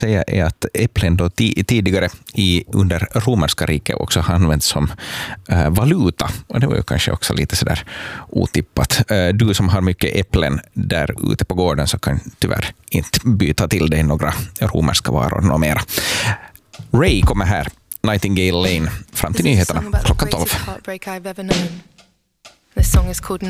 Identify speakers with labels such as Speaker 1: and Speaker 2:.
Speaker 1: säga är att äpplen då tidigare under romerska riket också har använts som valuta. Och det var ju kanske också lite sådär otippat. Du som har mycket äpplen där ute på gården så kan tyvärr inte byta till dig några romerska varor något mera. Ray kommer här, Nightingale Lane, fram till nyheterna klockan 12.
Speaker 2: This song is called